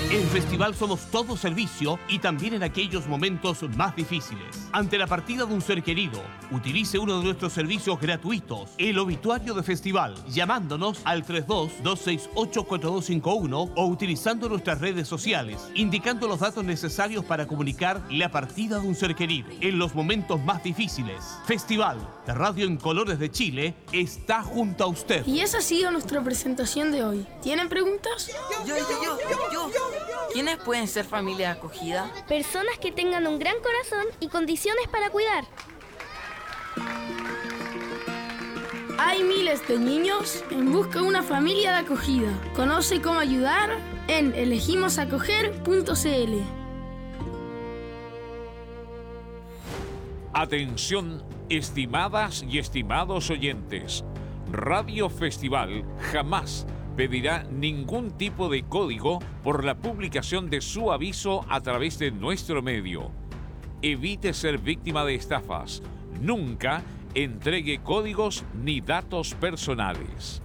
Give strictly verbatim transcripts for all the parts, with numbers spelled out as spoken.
En Festival somos todo servicio y también en aquellos momentos más difíciles. Ante la partida de un ser querido, utilice uno de nuestros servicios gratuitos, el obituario de Festival, llamándonos al tres dos, dos seis ocho, cuatro dos cinco uno o utilizando nuestras redes sociales, indicando los datos necesarios para comunicar la partida de un ser querido. En los momentos más difíciles, Festival, la radio en colores de Chile, está junto a usted. Y esa ha sido nuestra presentación de hoy. ¿Tienen preguntas? Yo, yo, yo, yo, yo. ¿Quiénes pueden ser familia acogida? Personas que tengan un gran corazón y condiciones para cuidar. Hay miles de niños en busca de una familia de acogida. Conoce cómo ayudar en elegimos acoger punto c l. Atención, estimadas y estimados oyentes. Radio Festival jamás pedirá ningún tipo de código por la publicación de su aviso a través de nuestro medio. Evite ser víctima de estafas. Nunca entregue códigos ni datos personales.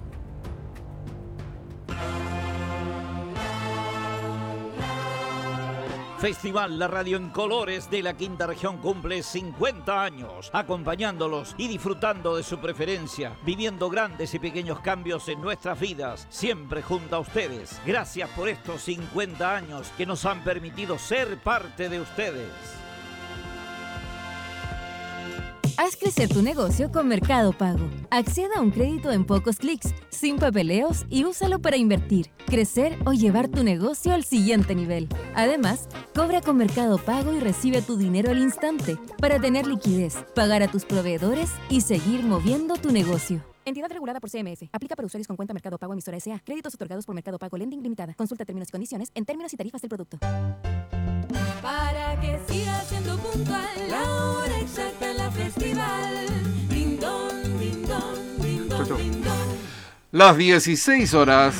Festival La Radio en Colores de la Quinta Región cumple cincuenta años, acompañándolos y disfrutando de su preferencia, viviendo grandes y pequeños cambios en nuestras vidas, siempre junto a ustedes. Gracias por estos cincuenta años que nos han permitido ser parte de ustedes. Haz crecer tu negocio con Mercado Pago. Acceda a un crédito en pocos clics, sin papeleos y úsalo para invertir, crecer o llevar tu negocio al siguiente nivel. Además, cobra con Mercado Pago y recibe tu dinero al instante para tener liquidez, pagar a tus proveedores y seguir moviendo tu negocio. Entidad regulada por C M F. Aplica para usuarios con cuenta Mercado Pago emisora S A. Créditos otorgados por Mercado Pago Lending Limitada. Consulta términos y condiciones en términos y tarifas del producto. Para que siga siendo puntual la hora exacta en la Festival. Ding dong, ding dong, ding dong, ding dong. Las dieciséis horas.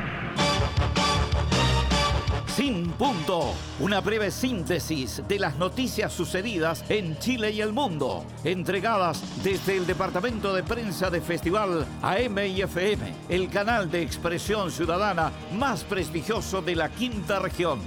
Sin punto, una breve síntesis de las noticias sucedidas en Chile y el mundo, entregadas desde el Departamento de Prensa de Festival A M y F M, el canal de expresión ciudadana más prestigioso de la Quinta Región.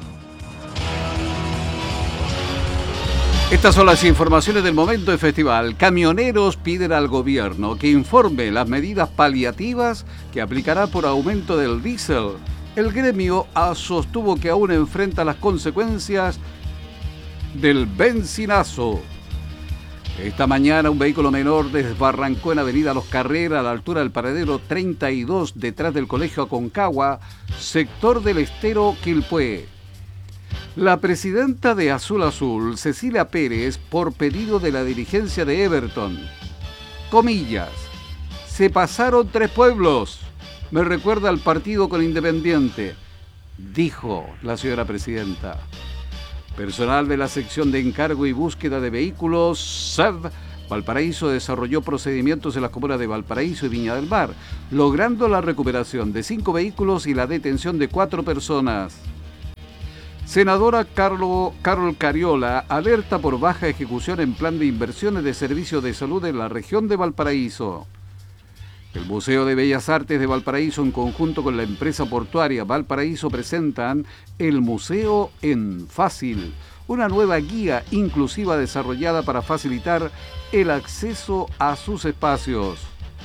Estas son las informaciones del momento de Festival. Camioneros piden al gobierno que informe las medidas paliativas que aplicará por aumento del diésel. El gremio sostuvo que aún enfrenta las consecuencias del benzinazo. Esta mañana un vehículo menor desbarrancó en Avenida Los Carreras a la altura del paradero treinta y dos detrás del Colegio Aconcagua, sector del Estero Quilpué. La presidenta de Azul Azul, Cecilia Pérez, por pedido de la dirigencia de Everton, comillas, se pasaron tres pueblos. Me recuerda al partido con Independiente, dijo la señora presidenta. Personal de la sección de encargo y búsqueda de vehículos, S E V, Valparaíso desarrolló procedimientos en las comunas de Valparaíso y Viña del Mar, logrando la recuperación de cinco vehículos y la detención de cuatro personas. Senadora Carlo, Carol Cariola alerta por baja ejecución en plan de inversiones de servicios de salud en la región de Valparaíso. El Museo de Bellas Artes de Valparaíso, en conjunto con la empresa portuaria Valparaíso, presentan el Museo en Fácil, una nueva guía inclusiva desarrollada para facilitar el acceso a sus espacios.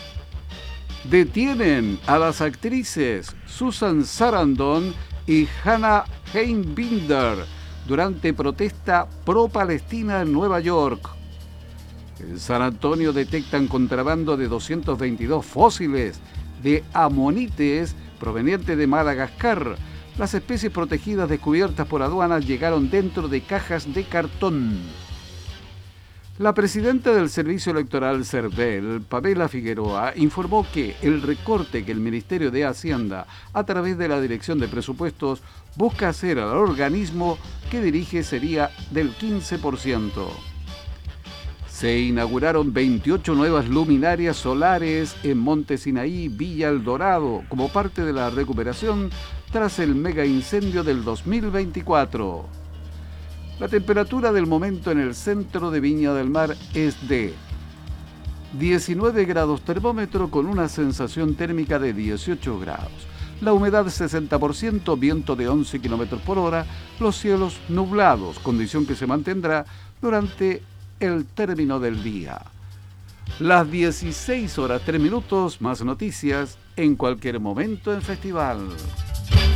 Detienen a las actrices Susan Sarandon y Hannah Einbinder durante protesta pro-Palestina en Nueva York. En San Antonio detectan contrabando de doscientos veintidós fósiles de amonites provenientes de Madagascar. Las especies protegidas descubiertas por aduanas llegaron dentro de cajas de cartón. La presidenta del Servicio Electoral CERVEL, Pamela Figueroa, informó que el recorte que el Ministerio de Hacienda, a través de la Dirección de Presupuestos, busca hacer al organismo que dirige sería del quince por ciento. Se inauguraron veintiocho nuevas luminarias solares en Monte Sinaí, Villa El Dorado, como parte de la recuperación tras el mega incendio del dos mil veinticuatro. La temperatura del momento en el centro de Viña del Mar es de diecinueve grados termómetro con una sensación térmica de dieciocho grados. la humedad sesenta por ciento, viento de once kilómetros por hora, los cielos nublados, condición que se mantendrá durante el término del día. Las dieciséis horas tres minutos, más noticias en cualquier momento en Festival.